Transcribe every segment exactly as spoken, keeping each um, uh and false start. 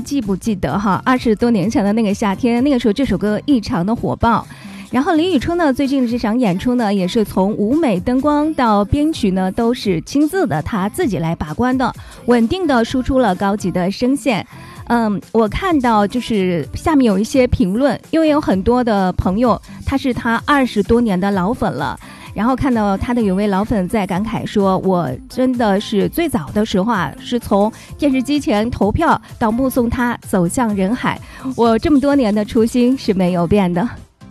记不记得哈？二十多年前的那个夏天，那个时候这首歌异常的火爆。然后李宇春呢，最近的这场演出呢，也是从舞美、灯光到编曲呢，都是亲自的他自己来把关的，稳定的输出了高级的声线。嗯，我看到就是下面有一些评论，因为有很多的朋友他是他二十多年的老粉了。然后看到他的有位老粉在感慨说，我真的是最早的时候啊，是从电视机前投票到目送他走向人海，我这么多年的初心是没有变的。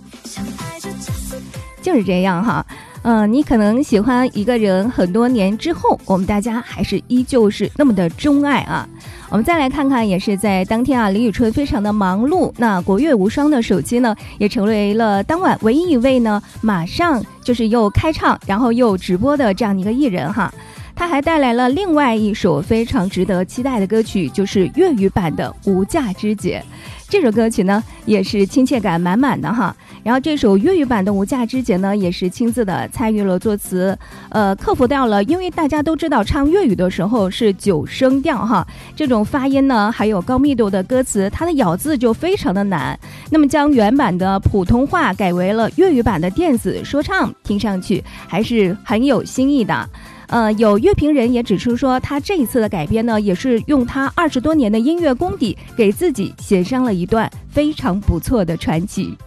就是这样哈，呃，你可能喜欢一个人很多年之后，我们大家还是依旧是那么的钟爱啊。我们再来看看，也是在当天啊，李宇春非常的忙碌，那国乐无双的手机呢，也成为了当晚唯一一位呢，马上就是又开唱，然后又直播的这样的一个艺人哈。他还带来了另外一首非常值得期待的歌曲，就是粤语版的《无价之姐》。这首歌曲呢，也是亲切感满满的哈。然后这首粤语版的《无价之姐》呢，也是亲自的参与了作词，呃，克服掉了，因为大家都知道唱粤语的时候是九声调哈，这种发音呢，还有高密度的歌词，它的咬字就非常的难。那么将原版的普通话改为了粤语版的电子说唱，听上去还是很有新意的。呃，有乐评人也指出说，他这一次的改编呢，也是用他二十多年的音乐功底，给自己写上了一段非常不错的传奇。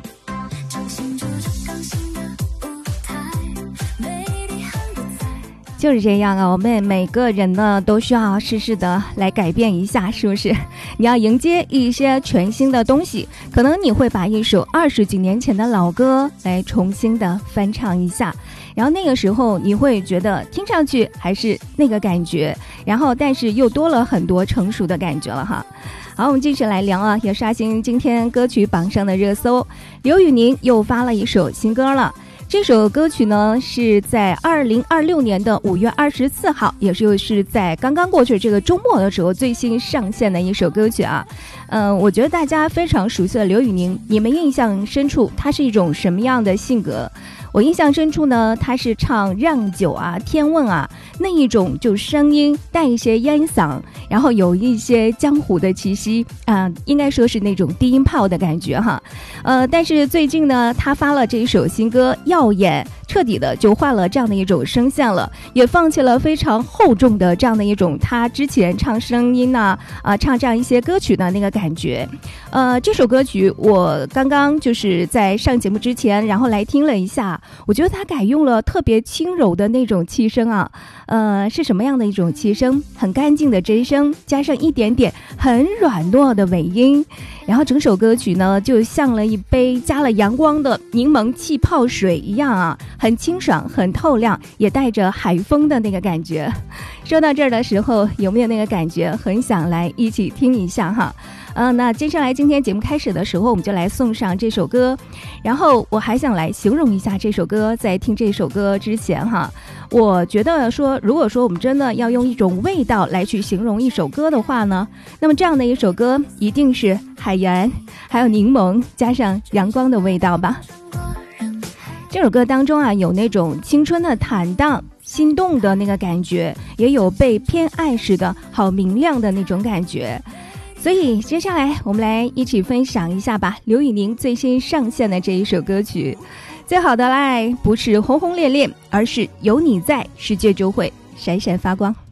就是这样啊，我们每个人呢都需要试试的来改变一下，是不是？你要迎接一些全新的东西，可能你会把一首二十几年前的老歌来重新的翻唱一下，然后那个时候你会觉得听上去还是那个感觉，然后但是又多了很多成熟的感觉了哈。好，我们继续来聊啊，也刷新今天歌曲榜上的热搜，刘宇宁又发了一首新歌了。这首歌曲呢是在二零二六年的五月二十四号，也就是在刚刚过去这个周末的时候最新上线的一首歌曲啊。嗯、呃，我觉得大家非常熟悉的刘宇宁，你们印象深处他是一种什么样的性格？我印象深处呢，他是唱让九啊、天问啊那一种，就声音带一些烟嗓，然后有一些江湖的气息啊、呃，应该说是那种低音炮的感觉哈。呃，但是最近呢，他发了这一首新歌《耀眼》，彻底的就换了这样的一种声线了，也放弃了非常厚重的这样的一种他之前唱声音呢啊、呃、唱这样一些歌曲的那个感觉。呃，这首歌曲我刚刚就是在上节目之前，然后来听了一下。我觉得他改用了特别轻柔的那种气声啊，呃，是什么样的一种气声？很干净的真声，加上一点点很软糯的尾音，然后整首歌曲呢，就像了一杯加了阳光的柠檬气泡水一样啊，很清爽，很透亮，也带着海风的那个感觉。说到这儿的时候，有没有那个感觉？很想来一起听一下哈。嗯、呃，那接下来今天节目开始的时候，我们就来送上这首歌。然后我还想来形容一下这首歌，在听这首歌之前哈，我觉得说，如果说我们真的要用一种味道来去形容一首歌的话呢，那么这样的一首歌一定是海盐，还有柠檬，加上阳光的味道吧。这首歌当中啊，有那种青春的坦荡、心动的那个感觉，也有被偏爱时的好明亮的那种感觉。所以接下来我们来一起分享一下吧，刘宇宁最新上线的这一首歌曲。最好的爱不是轰轰烈烈，而是有你在，世界就会闪闪发光。